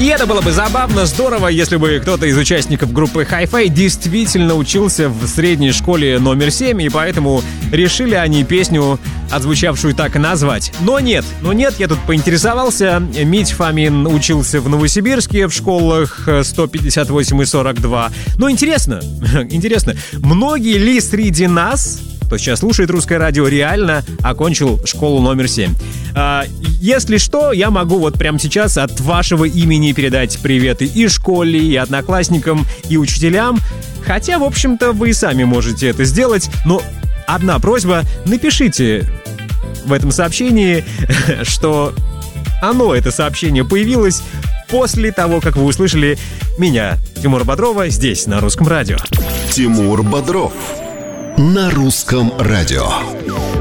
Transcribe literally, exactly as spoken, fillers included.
И это было бы забавно, здорово, если бы кто-то из участников группы Hi-Fi действительно учился в средней школе номер семь, и поэтому решили они песню, отзвучавшую так, назвать. Но нет, но нет, я тут поинтересовался. Мить Фомин учился в Новосибирске в школах сто пятьдесят восемь и сорок два. Но интересно, интересно, многие ли среди нас, кто сейчас слушает русское радио, реально окончил школу номер семь? А, если что, я могу вот прямо сейчас от вашего имени передать приветы и школе, и одноклассникам, и учителям. Хотя, в общем-то, вы и сами можете это сделать. Но одна просьба: напишите в этом сообщении, что оно, это сообщение, появилось после того, как вы услышали меня, Тимура Бодрова, здесь, на Русском радио. Тимур Бодров на Русском радио.